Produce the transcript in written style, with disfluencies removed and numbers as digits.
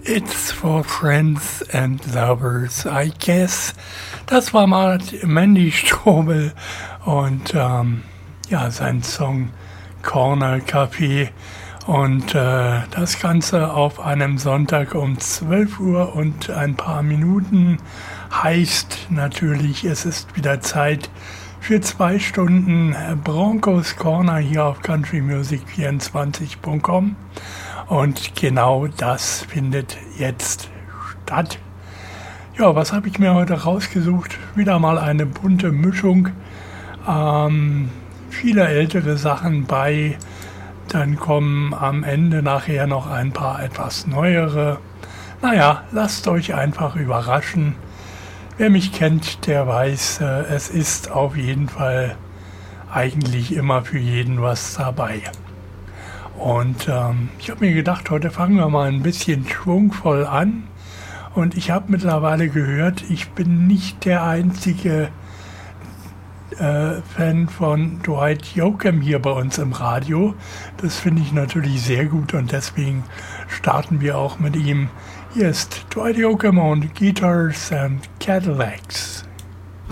It's for friends and lovers, I guess. Das war mal Mandy Strobel und sein Song Corner Café. Und das Ganze auf einem Sonntag um 12 Uhr und ein paar Minuten heißt natürlich, es ist wieder Zeit für 2 Stunden Broncos Corner hier auf countrymusic24.com. Und genau das findet jetzt statt. Ja, was habe ich mir heute rausgesucht? Wieder mal eine bunte Mischung. Viele ältere Sachen bei. Dann kommen am Ende nachher noch ein paar etwas neuere. Naja, lasst euch einfach überraschen. Wer mich kennt, der weiß, es ist auf jeden Fall eigentlich immer für jeden was dabei. Und ich habe mir gedacht, heute fangen wir mal ein bisschen schwungvoll an. Und ich habe mittlerweile gehört, ich bin nicht der einzige Fan von Dwight Yoakam hier bei uns im Radio. Das finde ich natürlich sehr gut und deswegen starten wir auch mit ihm. Hier ist Dwight Yoakam und Guitars and Cadillacs.